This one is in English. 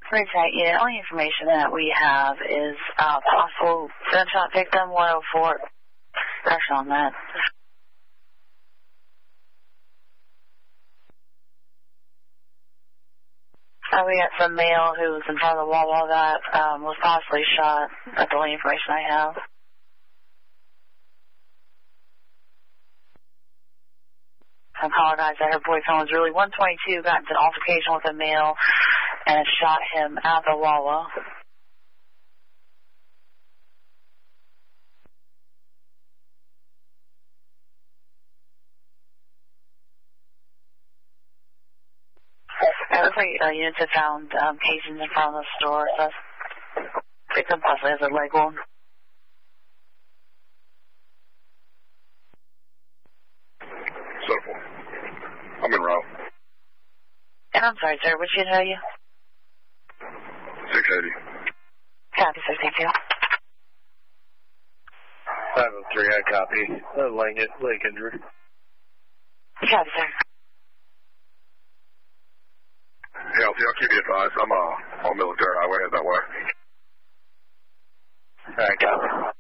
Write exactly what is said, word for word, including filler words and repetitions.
Reject, yeah, only information that we have is uh, possible gunshot victim one oh four. Pressure on that. Uh, we got some male who was in front of the Wawa that um, was possibly shot. That's the only information I have. I apologize that her boyfriend was really one twenty-two, got into an altercation with a male and shot him at the Wawa. It looks like uh, units have found um, casings in front of the store. So victim possibly has a leg wound. Simple. I'm in route. And I'm sorry, sir. Which unit are you? six eighty. Copy, sir. Thank you. five oh three, I copy. Uh, leg, leg injury. Copy, sir. Yeah, I'll, I'll keep you advised. I'm uh, on military highway head that way. All right, copy.